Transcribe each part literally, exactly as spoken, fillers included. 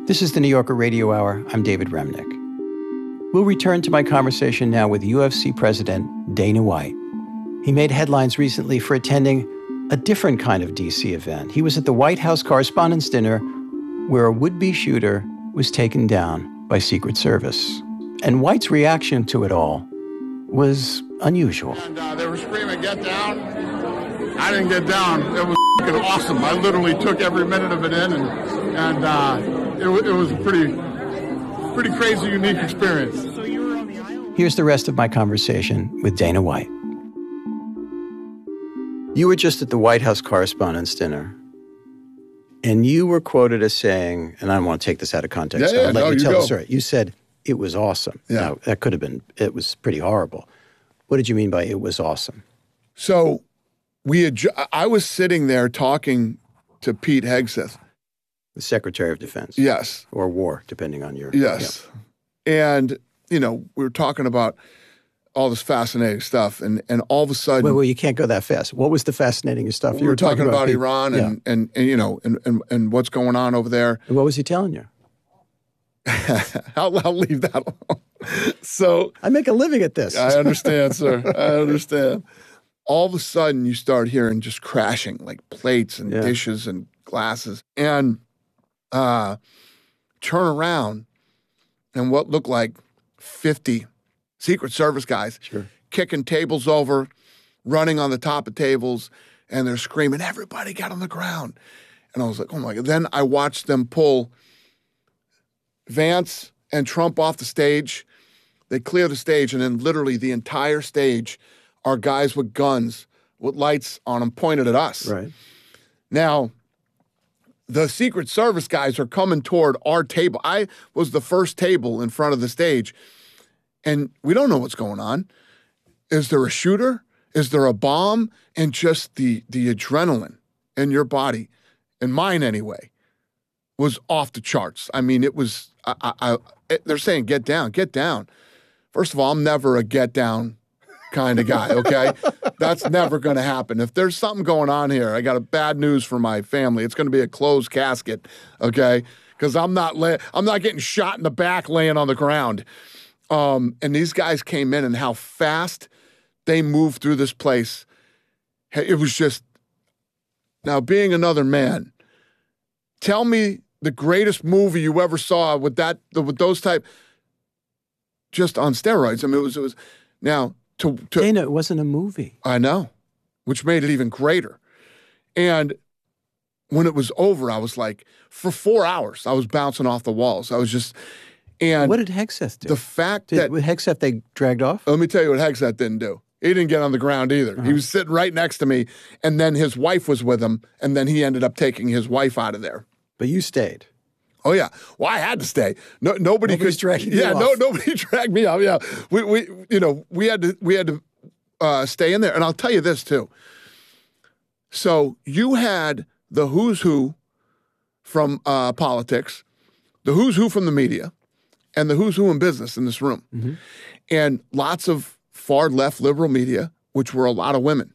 This is the New Yorker Radio Hour. I'm David Remnick. We'll return to my conversation now with U F C President Dana White. He made headlines recently for attending a different kind of D C event. He was at the White House Correspondents' Dinner where a would-be shooter was taken down by Secret Service. And White's reaction to it all was unusual. And uh, they were screaming, "Get down." I didn't get down. It was f***ing awesome. I literally took every minute of it in, and, and uh, it, it was a pretty, pretty crazy, unique experience. So you were on the aisle? Here's the rest of my conversation with Dana White. You were just at the White House Correspondents' Dinner, and you were quoted as saying, and I don't want to take this out of context, Yeah, so yeah, I'll let no, you you tell go. the story. You said it was awesome. Yeah. Now, that could have been, it was pretty horrible. What did you mean by it was awesome? So we had, ju- I was sitting there talking to Pete Hegseth. The Secretary of Defense. Yes. Or War, depending on your... Yes. Yeah. And, you know, we were talking about all this fascinating stuff, and, and all of a sudden... Wait, wait, you can't go that fast. What was the fascinating stuff? we You were talking, about, Pete- Iran Yeah. and, and, and, you know, and, and, and what's going on over there. And what was he telling you? I'll, I'll leave that alone. So... I make a living at this. I understand, sir. I understand. All of a sudden, you start hearing just crashing, like plates and Yeah. dishes and glasses. And uh, turn around, and what looked like fifty Secret Service guys Sure. kicking tables over, running on the top of tables, and they're screaming, "Everybody get on the ground." And I was like, oh my God. Then I watched them pull Vance and Trump off the stage. They clear the stage, and then literally the entire stage are guys with guns with lights on them pointed at us. Right. Now, the Secret Service guys are coming toward our table. I was the first table in front of the stage, and we don't know what's going on. Is there a shooter? Is there a bomb? And just the the adrenaline in your body, in mine anyway, was off the charts. I mean, it was, I, I, I, it- they're saying, get down, get down. First of all, I'm never a get down kind of guy, okay? That's never going to happen. If there's something going on here, I got a bad news for my family. It's going to be a closed casket, okay? Because I'm not lay- I'm not getting shot in the back laying on the ground. Um, and these guys came in, and how fast they moved through this place. Hey, it was just, now being another man, tell me the greatest movie you ever saw with that, with those type, just on steroids. I mean, it was, it was, now, to, to Dana, it wasn't a movie. I know, which made it even greater. And when it was over, I was like, for four hours, I was bouncing off the walls. I was just, and What did Hegseth do? the fact Did, that, with Hegseth, they dragged off? let me tell you what Hegseth didn't do. He didn't get on the ground either. He was sitting right next to me, and then his wife was with him, and then he ended up taking his wife out of there. But you stayed. Oh yeah, well I had to stay. No, nobody Nobody's could dragging you Yeah, off. no, nobody dragged me off. Yeah, we, we, you know, we had to, we had to uh, stay in there. And I'll tell you this too. So you had the who's who from uh, politics, the who's who from the media, and the who's who in business in this room, Mm-hmm. and lots of far left liberal media, which were a lot of women.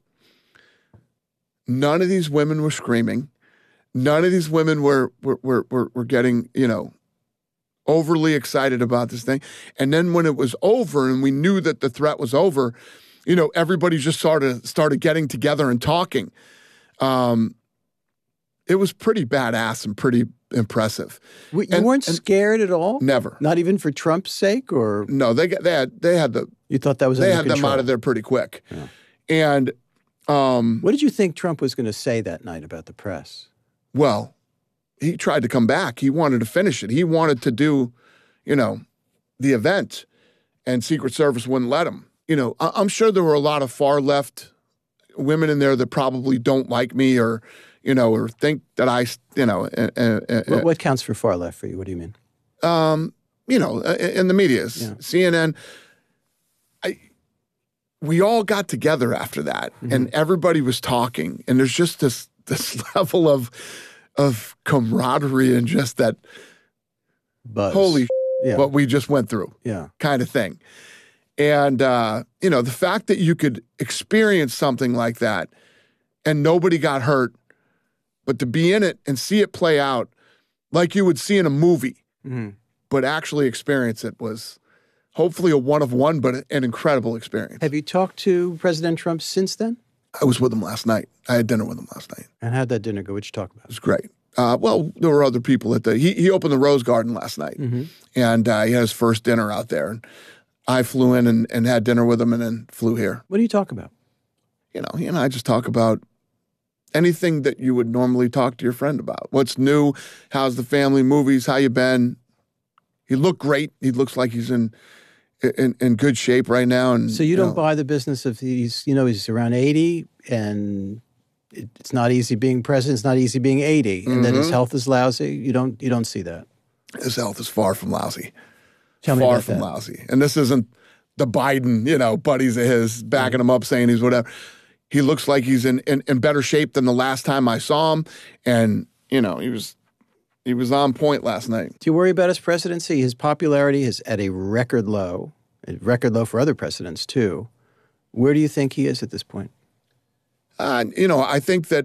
None of these women were screaming. None of these women were were were were, were getting, you know, overly excited about this thing. And then when it was over and we knew that the threat was over, you know, everybody just sort of started getting together and talking. Um, it was pretty badass and pretty impressive. Wait, you And- weren't and- scared at all? Never. Not even for Trump's sake? Or No, they got, they had they had the you thought that was they under had them control? out of there pretty quick. And um, What did you think Trump was going to say that night about the press? well, he tried to come back. He wanted to finish it. He wanted to do, you know, the event, and Secret Service wouldn't let him. You know, I- I'm sure there were a lot of far left women in there that probably don't like me, or, you know, or think that I, you know, uh, uh, uh, What, what counts for far left for you? What do you mean? um, you know, uh, in the medias, Yeah. C N N. I, we all got together after that, Mm-hmm. and everybody was talking, and there's just this this level of of camaraderie and just that Buzz. holy Yeah. what we just went through Yeah. kind of thing. And, uh, you know, the fact that you could experience something like that and nobody got hurt, but to be in it and see it play out like you would see in a movie, Mm. but actually experience it was hopefully a one of one, but an incredible experience. Have you talked to President Trump since then? I was with him last night. I had dinner with him last night. And how'd that dinner go? What'd you talk about? It was great. Uh, well, there were other people at the, he, he opened the Rose Garden last night, Mm-hmm. and uh, he had his first dinner out there. And I flew in and, and had dinner with him and then flew here. What do you talk about? You know, he and I just talk about anything that you would normally talk to your friend about. What's new? How's the family? Movies? How you been? He looked great. He looks like he's in in, in good shape right now. And So you don't know, buy the business of he's, you know, he's around eighty and it, it's not easy being president. It's not easy being eighty, and that his Mm-hmm. health is lousy. You don't, you don't see that. his health is far from lousy. Tell me far about from that. lousy. And this isn't the Biden, you know, buddies of his backing him up saying he's whatever. He looks like he's in, in, in better shape than the last time I saw him. And, you know, he was he was on point last night. Do you worry about his presidency? His popularity is at a record low, a record low for other presidents too. Where do you think he is at this point? Uh, you know, I think that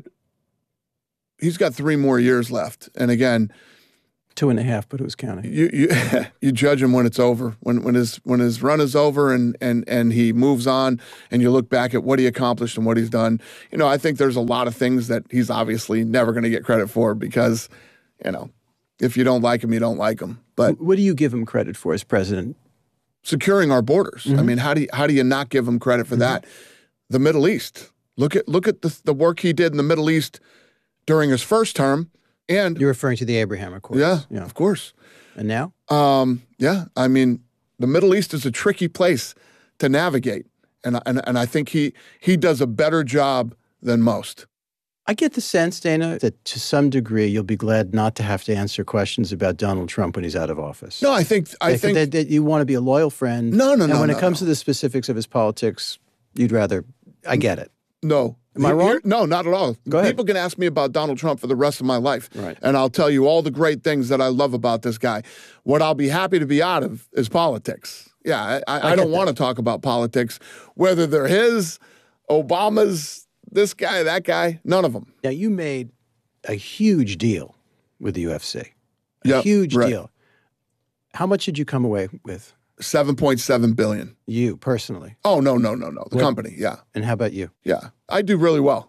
he's got three more years left. And again, Two and a half, but who's counting? you you you judge him when it's over, when when his when his run is over, and and and he moves on, and you look back at what he accomplished and what he's done. You know, I think there's a lot of things that he's obviously never going to get credit for because, you know, if you don't like him, you don't like him. But What do you give him credit for as president? securing our borders. Mm-hmm. I mean, how do you, how do you not give him credit for that? The Middle East. Look at look at the the work he did in the Middle East during his first term, and You're referring to the Abraham Accords. yeah, Yeah. of course. And now? Um, yeah, I mean, the Middle East is a tricky place to navigate, and and and I think he he does a better job than most. I get the sense, Dana, that to some degree you'll be glad not to have to answer questions about Donald Trump when he's out of office. No, I think I That- think that, that you want to be a loyal friend. No, no, and no, when no, it comes no. to the specifics of his politics, you'd rather. I get it. no. Am I Here- wrong? here- no, not at all. Go ahead. People can ask me about Donald Trump for the rest of my life, Right. and I'll tell you all the great things that I love about this guy. What I'll be happy to be out of is politics. Yeah, I, I, I get don't that. want to talk about politics, whether they're his, Obama's, this guy, that guy, none of them. Now you made a huge deal with the U F C. A Yep, huge right. deal. How much did you come away with? seven point seven billion. You personally. Oh, no, no, no, no. The company, yeah. And how about you? Yeah. I do really well.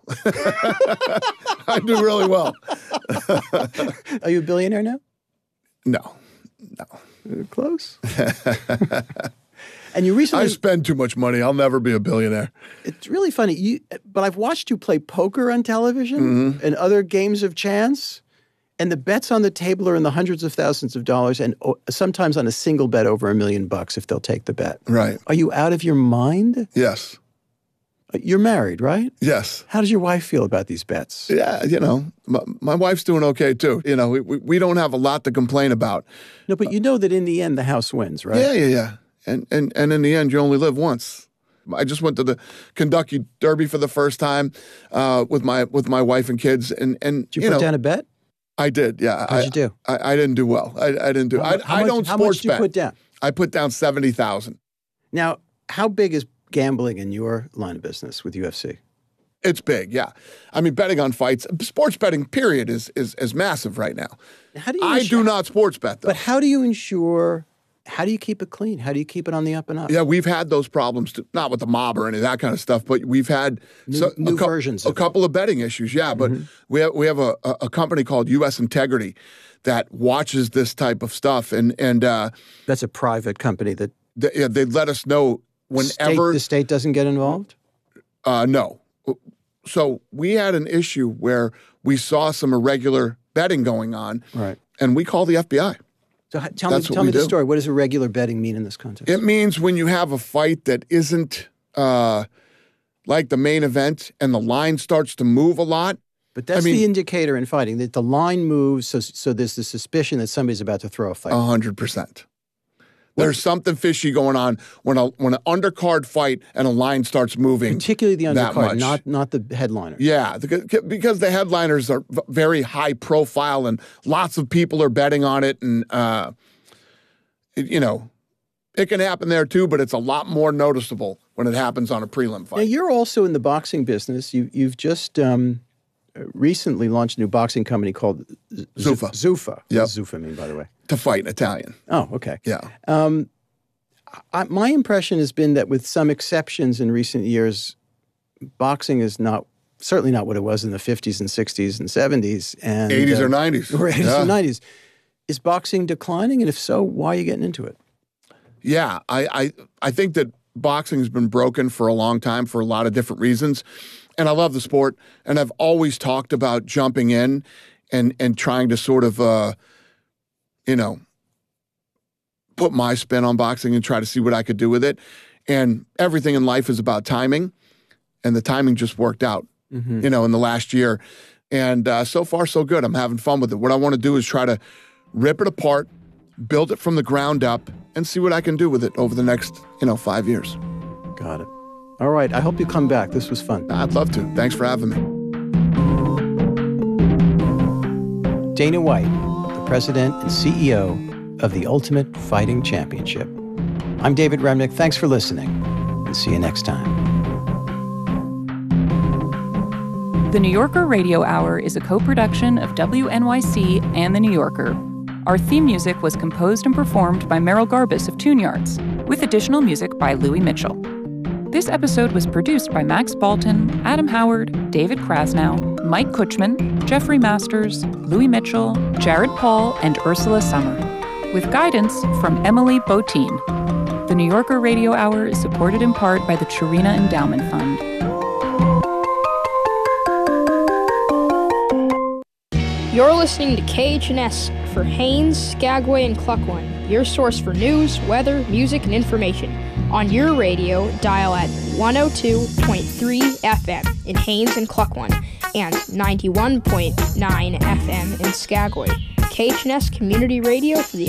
I do really well. Are you a billionaire now? No, no. Uh, Close. And you recently. I spend too much money. I'll never be a billionaire. It's really funny. You, but I've watched you play poker on television Mm-hmm. and other games of chance, and the bets on the table are in the hundreds of thousands of dollars, and o- sometimes on a single bet over a million bucks if they'll take the bet. Right. Are you out of your mind? Yes. You're married, right? Yes. How does your wife feel about these bets? Yeah, you know, my, my wife's doing okay too. You know, we, we we don't have a lot to complain about. No, but you know that in the end the house wins, right? Yeah, yeah, yeah. And and and in the end, you only live once. I just went to the Kentucky Derby for the first time uh, with my with my wife and kids, and and Did you, you put know, down a bet? I did. Yeah. How'd I, you do? I, I didn't do well. I, I didn't do. How, I, how I much, don't how sports much did you bet. put down? I put down seventy thousand. Now, how big is gambling in your line of business with U F C? It's big, yeah. I mean, betting on fights, sports betting, period, is is is massive right now. How do you I ensure- do not sports bet though. But how do you ensure? How do you keep it clean? How do you keep it on the up and up? Yeah, we've had those problems, too, not with the mob or any of that kind of stuff, but we've had New- new a, cou- versions a of it. couple of betting issues. Yeah, but we have we have a, a a company called U S Integrity that watches this type of stuff, and and uh, That's a private company that they, yeah, they let us know state, whenever. the state doesn't get involved. Uh, no, so we had an issue where we saw some irregular betting going on, Right. and we called the F B I. So h- tell me, That's what tell we me the do. story. What does irregular betting mean in this context? It means when you have a fight that isn't uh, like the main event and the line starts to move a lot. but that's I mean- the indicator in fighting that the line moves. So, so there's the suspicion that somebody's about to throw a fight. A hundred percent. There's something fishy going on when a when an undercard fight and a line starts moving. Particularly the that undercard, much. not not the headliner. Yeah, the- because the headliners are v- very high profile and lots of people are betting on it, and uh, it- you know, it can happen there too, but it's a lot more noticeable when it happens on a prelim Now fight. you're also in the boxing business. You you've just um, recently launched a new boxing company called Z- Zuffa. Zuffa. What Yep. does Zuffa mean, by the way? To fight in Italian. Oh, okay. Yeah. Um, I, my impression has been that with some exceptions in recent years, boxing is not, certainly not what it was in the fifties and sixties and seventies. And, eighties uh, or nineties. Or eighties yeah. and nineties. Is boxing declining? And if so, why are you getting into it? Yeah, I, I, I think that boxing has been broken for a long time for a lot of different reasons. And I love the sport. And I've always talked about jumping in and, and trying to sort of, uh, you know, put my spin on boxing and try to see what I could do with it. And everything in life is about timing. And the timing just worked out, mm-hmm. you know, in the last year. And uh, so far, so good. I'm having fun with it. What I want to do is try to rip it apart, build it from the ground up, and see what I can do with it over the next, you know, five years. Got it. All right. I hope you come back. This was fun. I'd love to. Thanks for having me. Dana White, the president and C E O of the Ultimate Fighting Championship. I'm David Remnick. Thanks for listening, and see you next time. The New Yorker Radio Hour is a co-production of W N Y C and The New Yorker. Our theme music was composed and performed by Merrill Garbus of Tune Yards, with additional music by Louis Mitchell. This episode was produced by Max Balton, Adam Howard, David Krasnow, Mike Kutchman, Jeffrey Masters, Louis Mitchell, Jared Paul, and Ursula Summer, with guidance from Emily Botine. The New Yorker Radio Hour is supported in part by the Chirina Endowment Fund. You're listening to K H N S for Haines, Skagway, and Cluckwan, your source for news, weather, music, and information. On your radio, dial at one oh two point three F M in Haines and Cluckwan and ninety-one point nine F M in Skagway. K H N S Community Radio for the